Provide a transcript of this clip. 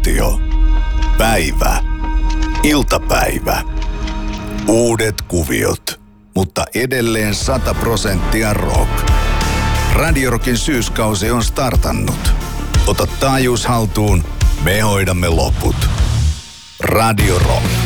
radio. Päivä. Iltapäivä. Uudet kuviot, mutta edelleen 100% rock. Radio Rockin syyskausi on startannut. Ota taajuus haltuun, me hoidamme loput. Radio Rock.